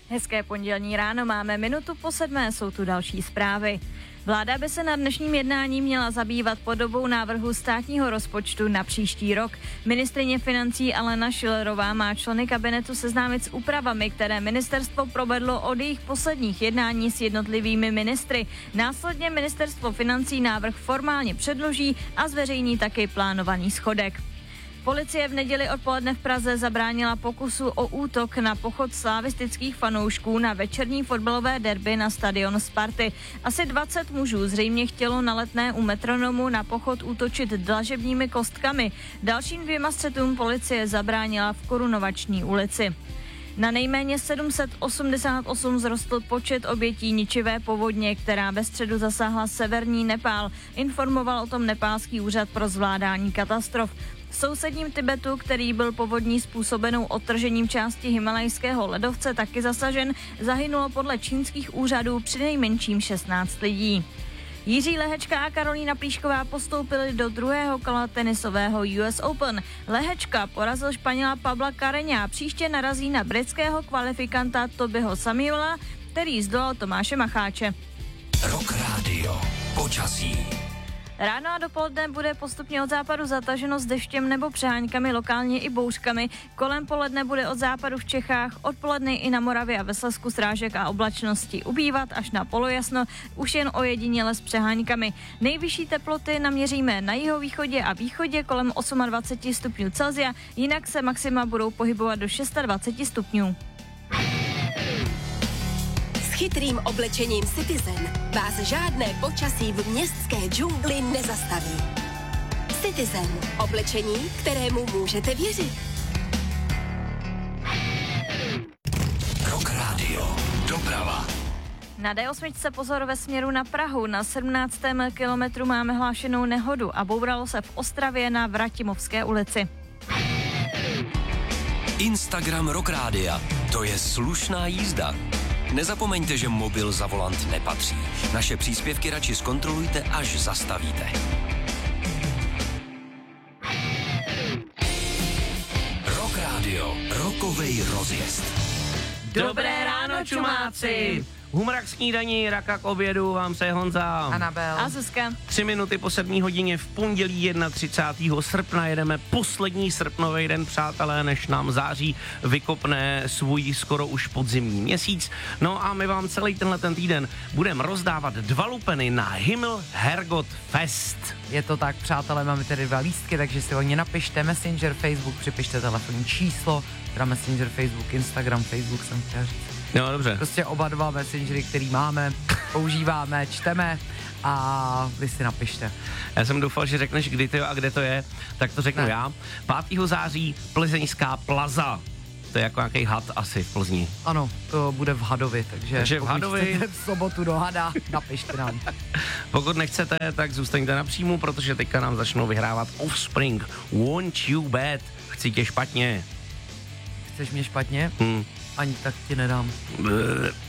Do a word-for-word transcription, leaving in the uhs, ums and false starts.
Hezké pondělní ráno, máme minutu po sedmé, jsou tu další zprávy. Vláda by se na dnešním jednání měla zabývat podobou návrhu státního rozpočtu na příští rok. Ministryně financí Alena Schillerová má členy kabinetu seznámit s úpravami, které ministerstvo provedlo od jejich posledních jednání s jednotlivými ministry. Následně ministerstvo financí návrh formálně předloží a zveřejní taky plánovaný schodek. Policie v neděli odpoledne v Praze zabránila pokusu o útok na pochod slavistických fanoušků na večerní fotbalové derby na stadion Sparty. Asi dvacet mužů zřejmě chtělo na Letné u Metronomu na pochod útočit dlažebními kostkami. Dalším dvěma střetům policie zabránila v Korunovační ulici. Na nejméně sedm set osmdesát osm vzrostl počet obětí ničivé povodně, která ve středu zasáhla severní Nepál, informoval o tom nepálský úřad pro zvládání katastrof. V sousedním Tibetu, který byl povodní způsobenou odtržením části himalajského ledovce taky zasažen, zahynulo podle čínských úřadů přinejmenším šestnáct lidí. Jiří Lehečka a Karolína Plíšková postoupili do druhého kola tenisového U S Open. Lehečka porazil Španěla Pabla Carreña, příště narazí na britského kvalifikanta Tobyho Samuela, který zdolal Tomáše Macháče. Rock Radio. Počasí. Ráno a dopoledne bude postupně od západu zataženo s deštěm nebo přeháňkami, lokálně i bouřkami. Kolem poledne bude od západu v Čechách, odpoledne i na Moravě a ve Slezsku srážek a oblačnosti ubývat až na polojasno, už jen ojediněle s přeháňkami. Nejvyšší teploty naměříme na jihovýchodě a východě kolem dvacet osm stupňů Celsia, jinak se maxima budou pohybovat do dvacet šest stupňů. Chytrým oblečením Citizen vás žádné počasí v městské džungli nezastaví. Citizen. Oblečení, kterému můžete věřit. Rock Radio. Doprava. Na D osm pozor ve směru na Prahu. Na sedmnáctém kilometru máme hlášenou nehodu a bouralo se v Ostravě na Vratimovské ulici. Instagram Rock Rádia. To je slušná jízda. Nezapomeňte, že mobil za volant nepatří. Naše příspěvky radši zkontrolujte, až zastavíte. Rock Radio. Rokovej rozjezd. Dobré ráno, čumáci! Humrak k snídaní, raka k obědu, vám se Honza. Anabel. A Zuzka. Tři minuty po sedmý hodině v pondělí třicátého prvního srpna jedeme poslední srpnový den, přátelé, než nám září vykopne svůj skoro už podzimní měsíc. No a my vám celý tenhle ten týden budeme rozdávat dva lupeny na Himmel Hergot Fest. Je to tak, přátelé, máme tady dva lístky, takže si hodně napište, Messenger, Facebook, připište telefonní číslo, teda Messenger, Facebook, Instagram, Facebook jsem chtěl říct. No, dobře. Prostě oba dva messengery, který máme, používáme, čteme a vy si napište. Já jsem doufal, že řekneš, kdy to je a kde to je, tak to řeknu ne. já. pátého září Plzeňská plaza. To je jako nějaký had asi v Plzni. Ano, to bude v Hadovi, takže, takže v Hadovi v sobotu do Hada, napište nám. Pokud nechcete, tak zůstaňte na příjmu, protože teďka nám začnou vyhrávat Offspring, Want You Bad, chci tě špatně. Chceš mě špatně? Hmm. Ani tak ti nedám. Bleh.